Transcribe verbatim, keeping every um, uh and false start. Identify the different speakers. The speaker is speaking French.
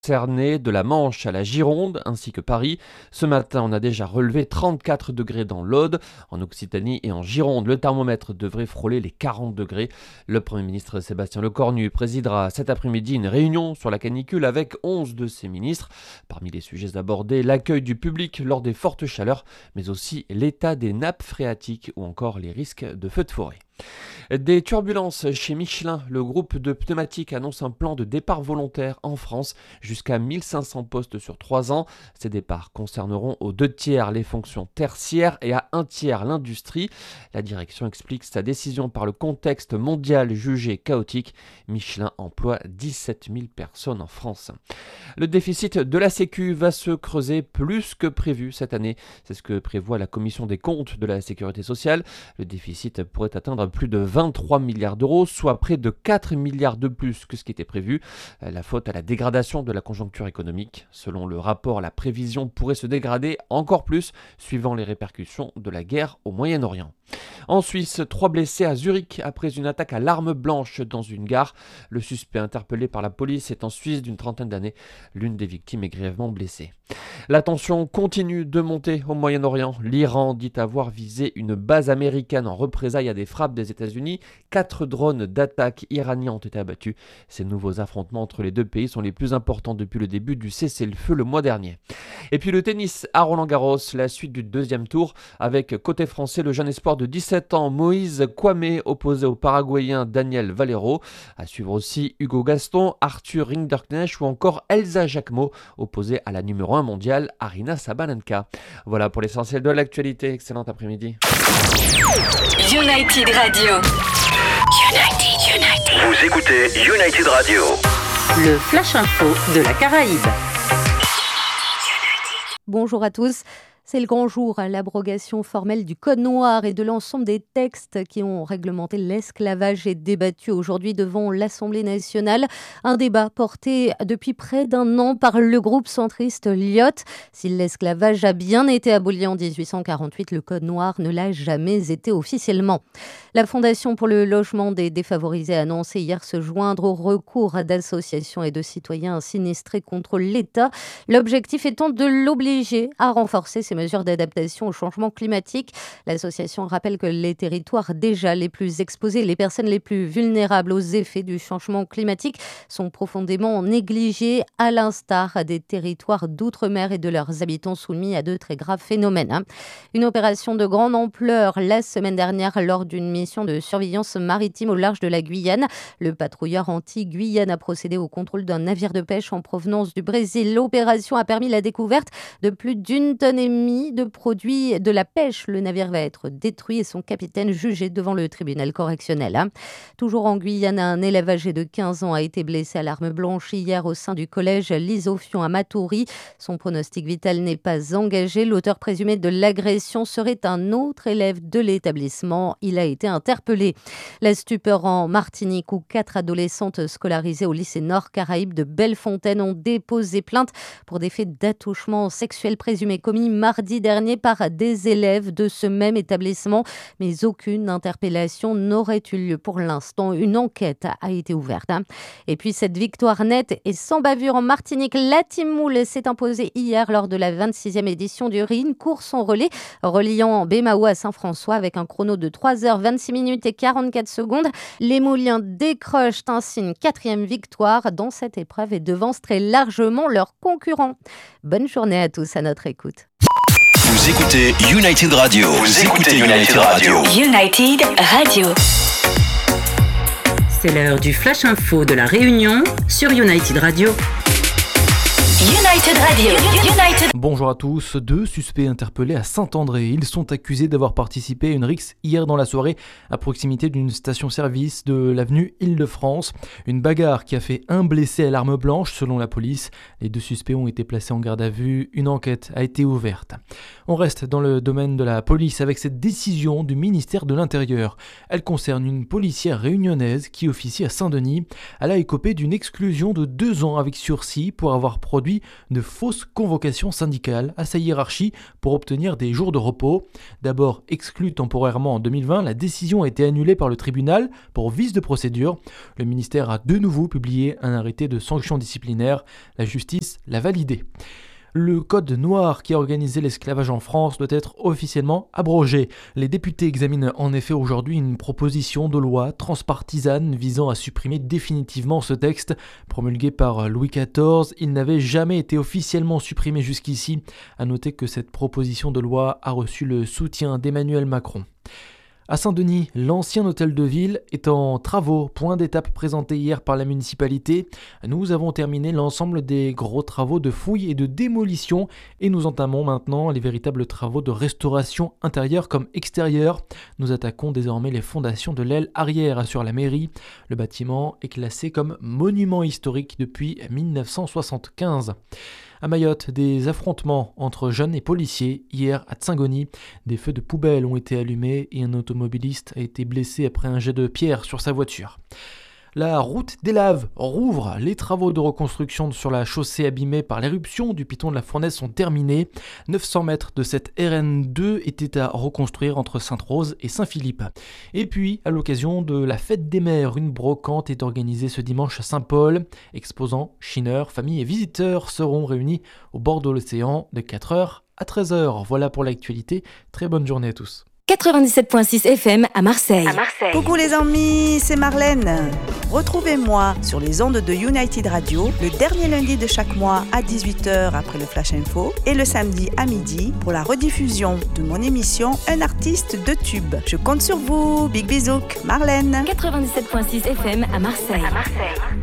Speaker 1: Cernay, de la Manche à la Gironde, ainsi que Paris. Ce matin, on a déjà relevé trente-quatre degrés dans l'Aude. En Occitanie et en Gironde, le thermomètre devrait frôler les quarante degrés. Le Premier ministre Sébastien Lecornu présidera cet après-midi une réunion sur la canicule avec onze de ses ministres. Parmi les sujets abordés, l'accueil du public lors des fortes chaleurs, mais aussi l'état des nappes phréatiques ou encore les risques de feux de forêt. Des turbulences chez Michelin. Le groupe de pneumatiques annonce un plan de départ volontaire en France jusqu'à mille cinq cents postes sur trois ans. Ces départs concerneront aux deux tiers les fonctions tertiaires et à un tiers l'industrie. La direction explique sa décision par le contexte mondial jugé chaotique. Michelin emploie dix-sept mille personnes en France. Le déficit de la Sécu va se creuser plus que prévu cette année. C'est ce que prévoit la Commission des comptes de la Sécurité sociale. Le déficit pourrait atteindre plus de vingt-trois milliards d'euros, soit près de quatre milliards de plus que ce qui était prévu. La faute à la dégradation de la conjoncture économique. Selon le rapport, la prévision pourrait se dégrader encore plus, suivant les répercussions de la guerre au Moyen-Orient. En Suisse, trois blessés à Zurich après une attaque à l'arme blanche dans une gare. Le suspect interpellé par la police est en Suisse d'une trentaine d'années. L'une des victimes est grièvement blessée. La tension continue de monter au Moyen-Orient. L'Iran dit avoir visé une base américaine en représailles à des frappes des États-Unis. Quatre drones d'attaque iraniens ont été abattus. Ces nouveaux affrontements entre les deux pays sont les plus importants depuis le début du cessez-le-feu le mois dernier. Et puis le tennis à Roland-Garros, la suite du deuxième tour avec côté français le jeune espoir de dix-sept ans Moïse Kwame opposé au Paraguayen Daniel Valero. À suivre aussi Hugo Gaston, Arthur Rinderknecht ou encore Elsa Jacquemot opposée à la numéro un mondiale Aryna Sabalenka. Voilà pour l'essentiel de l'actualité. Excellent après-midi.
Speaker 2: United Radio. United, United.
Speaker 3: Vous écoutez United Radio.
Speaker 2: Le Flash Info de la Caraïbe.
Speaker 4: Bonjour à tous. C'est le grand jour, l'abrogation formelle du Code noir et de l'ensemble des textes qui ont réglementé l'esclavage est débattu aujourd'hui devant l'Assemblée nationale. Un débat porté depuis près d'un an par le groupe centriste L I O T. Si l'esclavage a bien été aboli en dix-huit cent quarante-huit, le Code noir ne l'a jamais été officiellement. La Fondation pour le logement des défavorisés a annoncé hier se joindre au recours d'associations et de citoyens sinistrés contre l'État. L'objectif étant de l'obliger à renforcer ses mesures d'adaptation au changement climatique. L'association rappelle que les territoires déjà les plus exposés, les personnes les plus vulnérables aux effets du changement climatique sont profondément négligées, à l'instar des territoires d'outre-mer et de leurs habitants soumis à de très graves phénomènes. Une opération de grande ampleur la semaine dernière lors d'une mission de surveillance maritime au large de la Guyane. Le patrouilleur anti-Guyane a procédé au contrôle d'un navire de pêche en provenance du Brésil. L'opération a permis la découverte de plus d'une tonne et demie de produits de la pêche. Le navire va être détruit et son capitaine jugé devant le tribunal correctionnel. Toujours en Guyane, un élève âgé de quinze ans a été blessé à l'arme blanche hier au sein du collège Lisofion à Matoury. Son pronostic vital n'est pas engagé. L'auteur présumé de l'agression serait un autre élève de l'établissement. Il a été interpellé. La stupeur en Martinique où quatre adolescentes scolarisées au lycée Nord Caraïbe de Bellefontaine ont déposé plainte pour des faits d'attouchement sexuel présumés commis mardi dernier par des élèves de ce même établissement, mais aucune interpellation n'aurait eu lieu pour l'instant. Une enquête a été ouverte. Et puis cette victoire nette et sans bavure en Martinique, la Team Moule s'est imposée hier lors de la vingt-sixième édition du R I N, course en relais reliant Bémao à Saint-François avec un chrono de trois heures vingt-six minutes et quarante-quatre secondes. Les Mouliens décrochent ainsi une quatrième victoire dans cette épreuve et devancent très largement leurs concurrents. Bonne journée à tous à notre écoute.
Speaker 3: Vous écoutez United Radio. Vous écoutez United Radio.
Speaker 2: United Radio. C'est l'heure du Flash Info de la Réunion sur United Radio. United Radio. United.
Speaker 5: Bonjour à tous. Deux suspects interpellés à Saint-André. Ils sont accusés d'avoir participé à une rixe hier dans la soirée à proximité d'une station-service de l'avenue Île-de-France. Une bagarre qui a fait un blessé à l'arme blanche selon la police. Les deux suspects ont été placés en garde à vue. Une enquête a été ouverte. On reste dans le domaine de la police avec cette décision du ministère de l'Intérieur. Elle concerne une policière réunionnaise qui officie à Saint-Denis. Elle a écopé d'une exclusion de deux ans avec sursis pour avoir produit produit de fausses convocations syndicales à sa hiérarchie pour obtenir des jours de repos. D'abord exclu temporairement en deux mille vingt, la décision a été annulée par le tribunal pour vice de procédure. Le ministère a de nouveau publié un arrêté de sanction disciplinaire. La justice l'a validé. Le code noir qui a organisé l'esclavage en France doit être officiellement abrogé. Les députés examinent en effet aujourd'hui une proposition de loi transpartisane visant à supprimer définitivement ce texte. Promulgué par Louis quatorze, il n'avait jamais été officiellement supprimé jusqu'ici. À noter que cette proposition de loi a reçu le soutien d'Emmanuel Macron. À Saint-Denis, l'ancien hôtel de ville est en travaux, point d'étape présenté hier par la municipalité. Nous avons terminé l'ensemble des gros travaux de fouilles et de démolition et nous entamons maintenant les véritables travaux de restauration intérieure comme extérieure. Nous attaquons désormais les fondations de l'aile arrière, assure la mairie. Le bâtiment est classé comme monument historique depuis dix-neuf cent soixante-quinze. À Mayotte, des affrontements entre jeunes et policiers. Hier, à Tsingoni, des feux de poubelle ont été allumés et un automobiliste a été blessé après un jet de pierre sur sa voiture. La route des Laves rouvre. Les travaux de reconstruction sur la chaussée abîmée par l'éruption du piton de la Fournaise sont terminés. neuf cents mètres de cette R N deux étaient à reconstruire entre Sainte-Rose et Saint-Philippe. Et puis, à l'occasion de la fête des mères, une brocante est organisée ce dimanche à Saint-Paul. Exposants, chineurs, familles et visiteurs seront réunis au bord de l'océan de quatre heures à treize heures. Voilà pour l'actualité. Très bonne journée à tous.
Speaker 2: quatre-vingt-dix-sept virgule six F M à Marseille. à Marseille.
Speaker 6: Coucou les amis, c'est Marlène. Retrouvez-moi sur les ondes de United Radio le dernier lundi de chaque mois à dix-huit heures après le Flash Info et le samedi à midi pour la rediffusion de mon émission Un artiste de tube. Je compte sur vous. Big bisous, Marlène.
Speaker 2: quatre-vingt-dix-sept virgule six F M à Marseille. à Marseille.